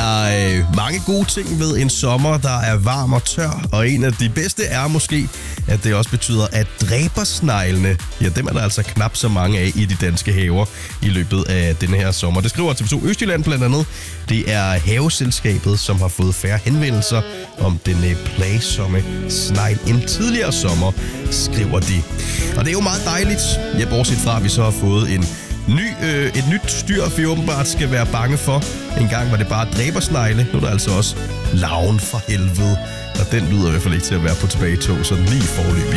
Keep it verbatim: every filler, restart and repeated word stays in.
er øh, mange gode ting ved en sommer, der er varm og tør, og en af de bedste er måske, at det også betyder, at dræbersneglene, ja, dem er der altså knap så mange af i de danske haver i løbet af denne her sommer. Det skriver T V to Østjylland blandt andet. Det er Haveselskabet, som har fået færre henvendelser om den plagsomme snegl en tidligere sommer, skriver de. Og det er jo meget dejligt, ja, bortset fra, at vi så har fået en ny, øh, et nyt styr, vi åbenbart skal være bange for. En gang var det bare dræbersnegle, nu er der altså også larven fra helvede. Og den lyder i hvert fald ikke til at være på tilbagetog, sådan lige forløbig.